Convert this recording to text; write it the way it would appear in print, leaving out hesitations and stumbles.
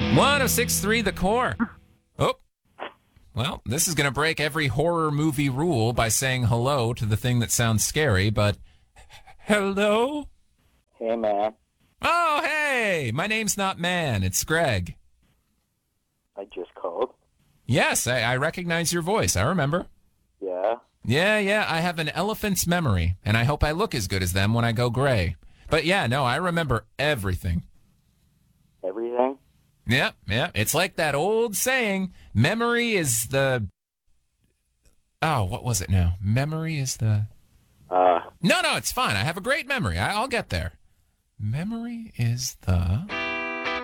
106.3 The Core. Oh, well, this is going to break every horror movie rule by saying hello to the thing that sounds scary, but hello? Hey, man. Oh, hey, my name's not Man, it's Greg. I just called. Yes, I recognize your voice. I remember. Yeah. Yeah, I have an elephant's memory, and I hope I look as good as them when I go gray. But yeah, no, I remember everything. Everything? Yeah. It's like that old saying, memory is the... Oh, what was it now? Memory is the... No, it's fine. I have a great memory. I'll get there. Memory is the...